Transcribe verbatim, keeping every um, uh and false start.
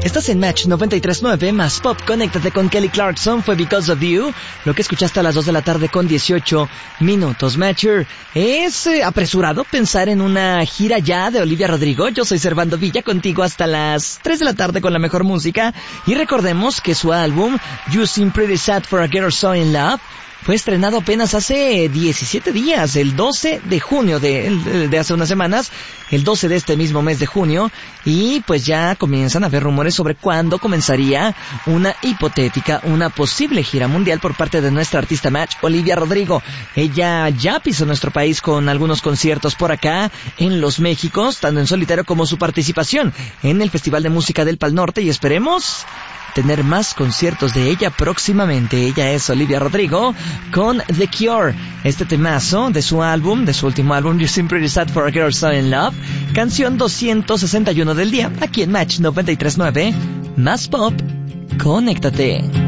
Estás en Match noventa y tres punto nueve más Pop. Conéctate con Kelly Clarkson. Fue Because of You. Lo que escuchaste a las dos de la tarde con dieciocho minutos. Matcher, ¿es eh, apresurado pensar en una gira ya de Olivia Rodrigo? Yo soy Servando Villa, contigo hasta las tres de la tarde con la mejor música. Y recordemos que su álbum You Seem Pretty Sad for a Girl So in Love fue estrenado apenas hace diecisiete días, el doce de junio de, de hace unas semanas, el doce de este mismo mes de junio, y pues ya comienzan a haber rumores sobre cuándo comenzaría una hipotética, una posible gira mundial por parte de nuestra artista Match, Olivia Rodrigo. Ella ya pisó nuestro país con algunos conciertos por acá, en Los Méxicos, tanto en solitario como su participación en el Festival de Música del Pal Norte, y esperemos tener más conciertos de ella próximamente. Ella es Olivia Rodrigo con The Cure, este temazo de su álbum, de su último álbum You Seem Pretty Sad for a Girl So in Love, canción doscientos sesenta y uno del día, aquí en Match noventa y tres punto nueve, más Pop. Conéctate.